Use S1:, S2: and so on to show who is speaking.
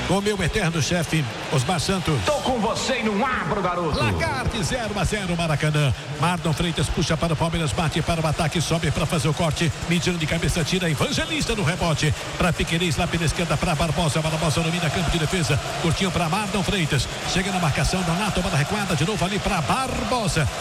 S1: com o meu eterno chefe, Osmar Santos.
S2: Tô com você e não abro, garoto.
S1: Lagarde 0-0 Maracanã. Marlon Freitas puxa para o Palmeiras, bate para o ataque, sobe para fazer o corte. Mentira de cabeça, tira Evangelista no rebote. Para Piquerez, lá pela esquerda para Barbosa. Barbosa domina campo de defesa. Curtinho para Marlon Freitas. Chega na marcação, Donato, bola recuada de novo ali para Barbosa.